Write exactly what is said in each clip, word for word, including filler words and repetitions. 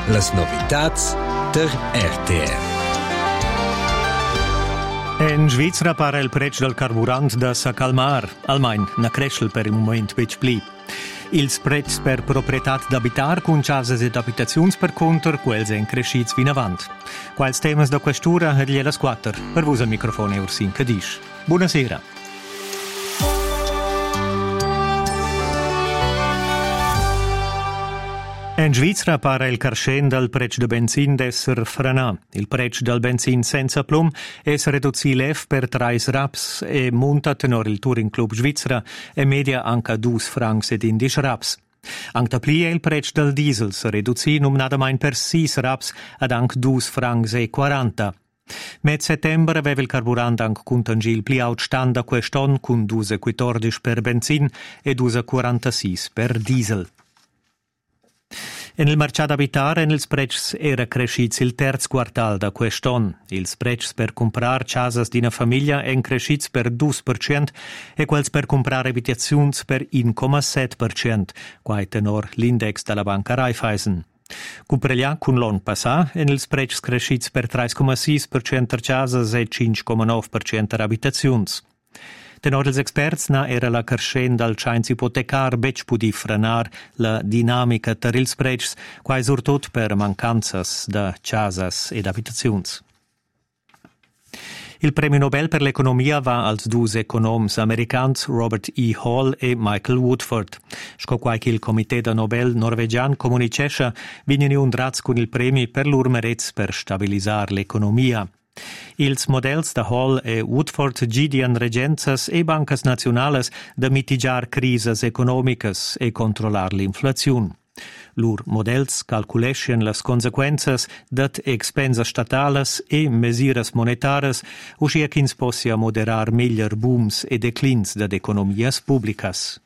Las novitats der R T R. In Svizzera pare il prezzo del carburant da sa calmar, almeno na crescel per il momento bec pli. Ils prezzi per proprietat d'abitar con casas ed abitazions per conter, quels en crescits fin avant. Quals temas da questura ed gliela squatter, per vos al microfono Ursin Cadisch. Buonasera. In Svizzera pare il carscen del prezzo del benzin d'esser frenà. Il prezzo del benzin senza plom es ridotto lev per tre raps e monta tenor il Touring Club Svizzera e media anche due francs ed indici raps. Anche pli è il prezzo del diesel si ridotto numnadamain per sei raps ad anche due francs e quaranta. Met settembre aveva il carburante anche contangil pli outstand da quest'anno con due quattordici per benzin e due quarantasei per diesel. En il mercato abitare en ils prezzi era crescits il terzo quartal da quest'anno. Ils prezzi per comprar casas di una famiglia en crescits per due per cento e quels per comprar abitazions per uno virgola sette per cento, quai tenor l'index della banca Raiffeisen. Cuprelia con l'anno passato en ils prezzi crescits per tre virgola sei per cento per casas e cinque virgola nove per cento per abitazions. Tenor els experts na era la carscen dal chains ipotecar bec pudi frenar la dinamica ter ils prezzi, quai surtot per mancanzas da casas ed abitazions. Il premio Nobel per l'economia va als due economs americans Robert E. Hall e Michael Woodford. Sco quai che il Comité da Nobel norvegian comunicesce vigni undrats con il premio per lur merets per stabilizzar l'economia. Ils models da Hall e Woodford gidian regenzas e bancas nacionales da mitigar crises economicas e controlar l'inflazione. Lur models calculescien las consequenzas dat expensas statales e mesiras monetaras uscia ch'ins possia moderar meglier booms e declins da economias publicas.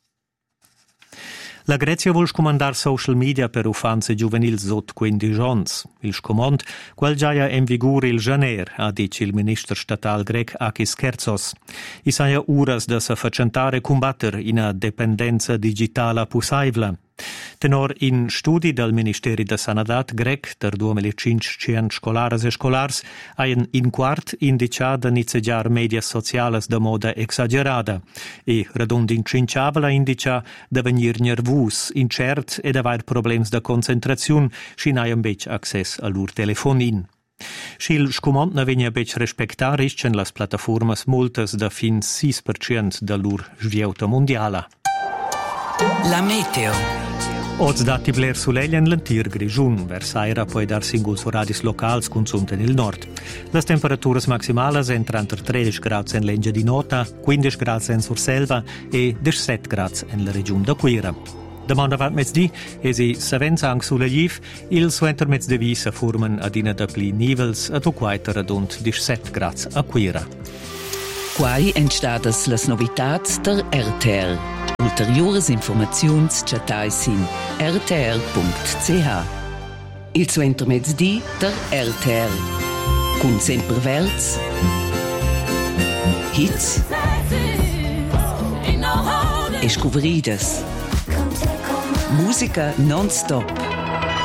La Grecia vuol scomandar social media per ufanze giuvenils sot quindici ans. Il scomand, qual giaia in vigore il janer, ha dice il ministro statal grec Akis Kertsos. I saia uras da sa facentare combatter in a dependenza digitala pusaivla. Tenor in studi del Ministeri da Sanadat grec der duemilacinquecento scolares e scolars haien in quart indiciada nizegiar medias sociales da moda exagerada e radund in cinciavala indicia da venir nervus, incert ed aver problems da concentraziun shin haien bec access a lur telefonin. Schil scumont na vegna bec respectar iscen las plataformas multas da fin sei per cento da lur sviauta mondiala. La meteo. Oz dati bler suleglia in lentir grigiun, versaira puoi dar singul su radis locals consumte nel nord. Las temperaturas maximales entran tra tredici gradi in Lengia di Nota, quindici gradi in Surselva e diciassette gradi in la regione da Quira. Domanda avanti mezzdi, esi sevenza anche sulla Jiv, il suenter mezzdevi se formen adina da pli nivels ad o quaiter radund diciassette gradi a Quira. Quai entstadas las novitats der R T R. Ulteriores informaziuns chatais in r t r punct c h. Il suenter mezzdi der R T R. Cun sempre verts, hits e scuveridas. Musica non-stop.